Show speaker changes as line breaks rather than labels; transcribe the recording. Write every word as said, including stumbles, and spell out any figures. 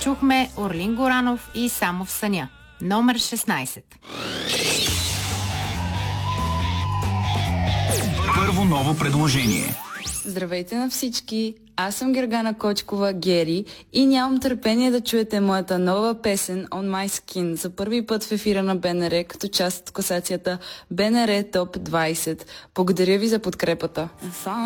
Чухме Орлин Горанов и Само в съня. Номер шестнайсет.
Първо ново предложение.
Здравейте на всички! Аз съм Гергана Кочкова, Гери, и нямам търпение да чуете моята нова песен On My Skin за първи път в ефира на БНР като част от класацията БНР Топ двайсет. Благодаря ви за подкрепата.